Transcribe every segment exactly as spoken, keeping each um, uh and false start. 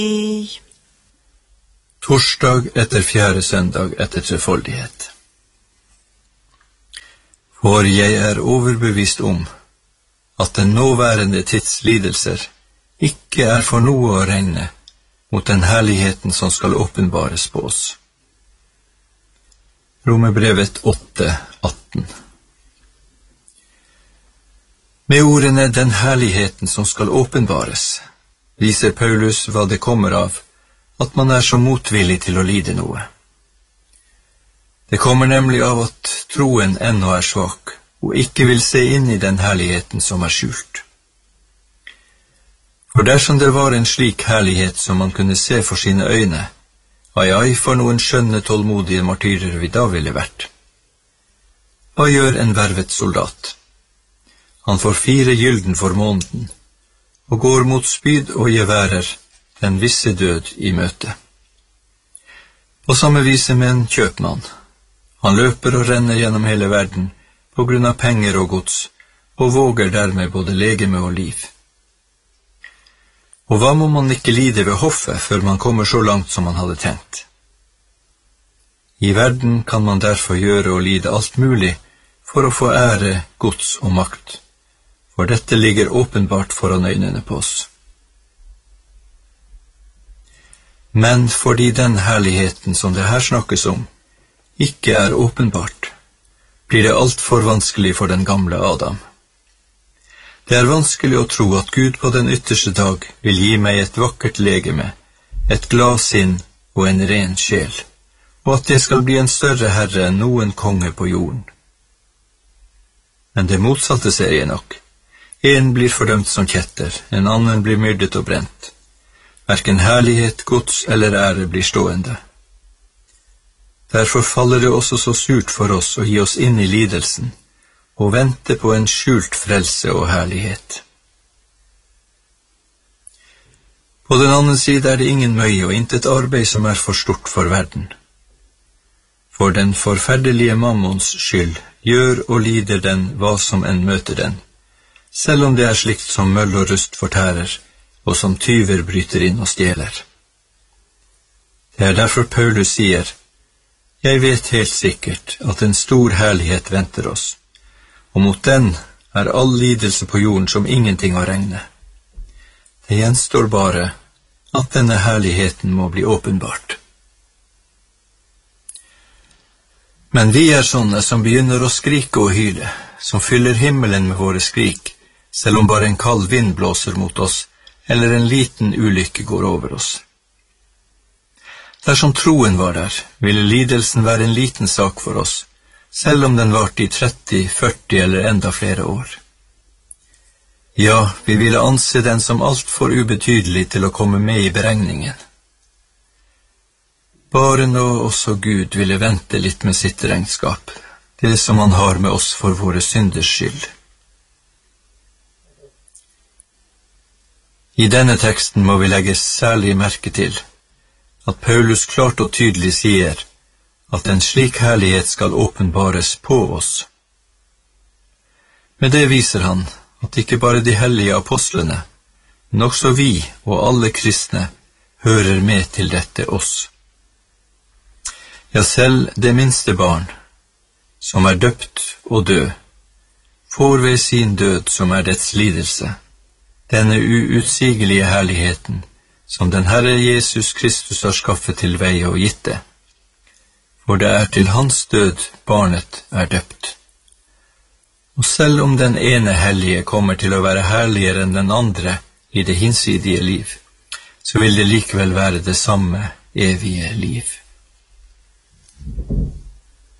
Torsdag etter fjerde søndag etter trefoldighet. For jeg er overbevist om at den nåværende tids lidelser ikke er for noe å regne mot den herligheten som skal åpenbares på oss. Romerbrevet åtte atten. Med ordene «den herligheten som skal åpenbares» viser Paulus hva det kommer av at man er så motvillig til å lide noe. Det kommer nemlig av at troen ennå er svak, og ikke vil se inn i den herligheten som er skjult. For dersom det var en slik herlighet som man kunne se for sine øyne, ai ai for noen skjønne tålmodige martyrer vi da ville vært. Hva gjør en vervet soldat? Han får fire gylden for måneden, og går mot spyd og geværer den visse død i møte. På samme vise med en kjøpmann. Han løper og renner gjennom hele verden på grunn av penger og gods, og våger dermed både legeme og liv. Og hva må man ikke lide ved hoffet før man kommer så langt som man hadde tenkt? I verden kan man derfor gjøre og lide alt mulig for å få ære, gods og makt, for dette ligger åpenbart foran øynene på oss. Men fordi den herligheten som det her snakkes om ikke er åpenbart, blir det alt for vanskelig for den gamle Adam. Det er vanskelig å tro at Gud på den ytterste dag vil gi meg et vakkert legeme, et glad sinn og en ren sjel, og at det skal bli en større herre enn noen konge på jorden. Men det motsatte ser jeg nok. En blir fordømt som kjetter, en annen blir myrdet og brent. Hverken herlighet, gods eller ære blir stående. Derfor faller det også så surt for oss å gi oss inn i lidelsen, og vente på en skjult frelse og herlighet. På den andre side er det ingen møye og intet arbeid som er for stort for verden. For den forferdelige mammons skyld gjør og lider den hva som enn møter den, selv om det er slikt som møll og rust fortærer, og som tyver bryter inn og stjeler. Det er derfor Paulus sier, «Jeg vet helt sikkert at en stor herlighet venter oss, og mot den er all lidelse på jorden som ingenting å regne. Det gjenstår bare at denne herligheten må bli åpenbart.» Men vi er sånne som begynner å skrike og hyle, som fyller himmelen med våre skrik, selv om bare en kald vind blåser mot oss, eller en liten ulykke går over oss. Dersom troen var der, ville lidelsen være en liten sak for oss, selv om den varte i tretti, førti eller enda flere år. Ja, vi ville anse den som alt for ubetydelig til å komme med i beregningen. Bare nå også Gud ville vente litt med sitt regnskap, det som han har med oss for våre synders skyld. I denne teksten må vi legge særlig merke til at Paulus klart og tydelig sier at en slik herlighet skal åpenbares på oss. Med det viser han at ikke bare de hellige apostlene, men også vi og alle kristne hører med til dette oss. Ja, selv det minste barn, som er døpt og død, får ved sin død som er dets lidelse, denne uutsigelige herligheten, som den Herre Jesus Kristus har skaffet til veie og gitt det. For det er til hans død barnet er døpt. Og selv om den ene hellige kommer til å være herligere enn den andre i det hinsidige liv, så vil det likevel være det samme evige liv.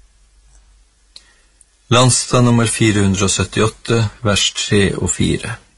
Landstad nummer fire hundre og syttiåtte, vers tre og fire.